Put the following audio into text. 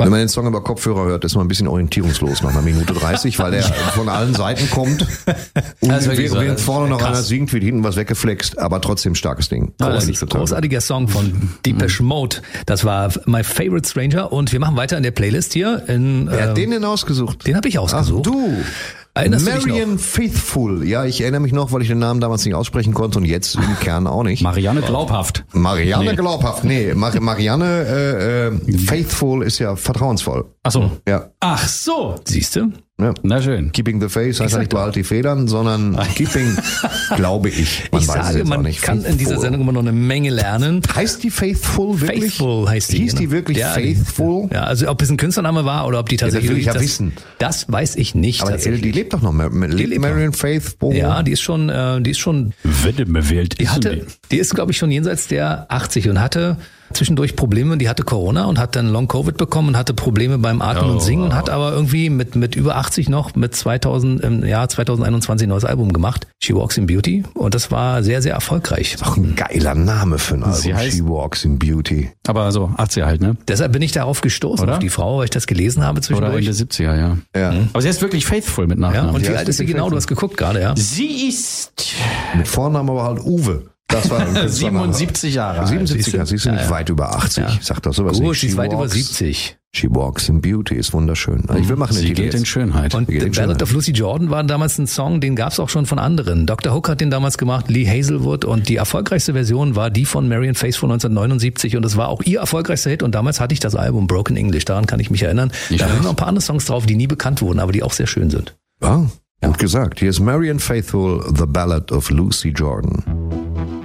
Wenn man den Song über Kopfhörer hört, ist man ein bisschen orientierungslos nach einer Minute 30, weil der von allen Seiten kommt. Und während vorne noch einer singt, wird hinten was weggeflext, aber trotzdem starkes Ding. Großartiger Song von Depeche Mode. Das war My Favorite Stranger und wir machen weiter in der Playlist hier. Wer hat den denn ausgesucht? Den habe ich ausgesucht. Ach, du! Erinnerst du dich Marianne noch? Faithfull. Ja, ich erinnere mich noch, weil ich den Namen damals nicht aussprechen konnte und jetzt im Kern auch nicht. Marianne Glaubhaft. Marianne Glaubhaft. Nee, Marianne Faithful ist ja vertrauensvoll. Ach so. Ja. Ach so. Siehst du? Ja. Na schön. Keeping the Faith heißt ja nicht behalt die Federn, sondern Keeping, glaube ich. Ich sage, man kann in dieser Sendung immer noch eine Menge lernen. Heißt die Faithful wirklich? Faithful heißt die. Hieß die wirklich Faithful? Ja, also ob es ein Künstlername war oder ob die tatsächlich... will ich ja wissen. Das weiß ich nicht. Aber die lebt doch noch. Lebt Marianne Faithfull? Ja, die ist schon... Die ist, glaube ich, schon jenseits der 80 und hatte zwischendurch Probleme. Die hatte Corona und hat dann Long-Covid bekommen und hatte Probleme beim Atmen und Singen und hat aber irgendwie mit über 80 noch im Jahr 2021 ein neues Album gemacht. She Walks in Beauty. Und das war sehr, sehr erfolgreich. Ist auch ein geiler Name für ein Album. Sie heißt- She Walks in Beauty. Aber so 80er halt, ne? Deshalb bin ich darauf gestoßen, Oder? auf die Frau, weil ich das gelesen habe Oder zwischendurch. Ende 70er, ja. Ja. Aber sie ist wirklich Faithful mit Ja, Nachnamen. und Die wie heißt alt ist sie wirklich genau? Du hast geguckt gerade, ja. Sie ist Mit Vornamen aber halt Uwe. Das war ein Künstlername. 77 Jahre alt. 77er, sie ist nicht weit über 80. Ja. Sagt doch sowas Gut, nicht. sie ist weit über walks- 70. She Walks in Beauty ist wunderschön. Also ich will machen den Sie Titel geht in jetzt. Schönheit. Und geht The in Ballad Schönheit. of Lucy Jordan war damals ein Song, den gab es auch schon von anderen. Dr. Hook hat den damals gemacht, Lee Hazelwood, und die erfolgreichste Version war die von Marianne Faithfull 1979 und das war auch ihr erfolgreichster Hit und damals hatte ich das Album Broken English, daran kann ich mich erinnern. Nicht Da waren schlecht. noch ein paar andere Songs drauf, die nie bekannt wurden, aber die auch sehr schön sind. Ja, gut gesagt. Hier ist Marianne Faithfull, The Ballad of Lucy Jordan.